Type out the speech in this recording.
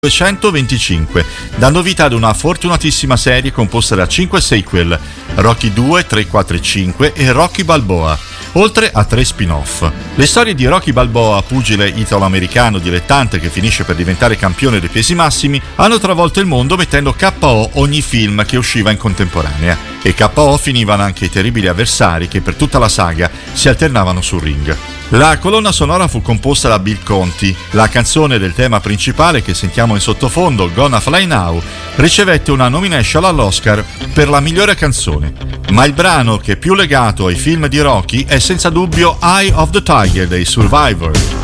225, dando vita ad una fortunatissima serie composta da 5 sequel, Rocky 2, 3, 4 e 5 e Rocky Balboa, oltre a 3 spin-off. Le storie di Rocky Balboa, pugile italo-americano dilettante che finisce per diventare campione dei pesi massimi, hanno travolto il mondo mettendo KO ogni film che usciva in contemporanea. E KO finivano anche i terribili avversari che per tutta la saga si alternavano sul ring. La colonna sonora fu composta da Bill Conti. La canzone del tema principale che sentiamo in sottofondo, Gonna Fly Now, ricevette una nomination all'Oscar per la migliore canzone. Ma il brano che è più legato ai film di Rocky è senza dubbio Eye of the Tiger dei Survivor.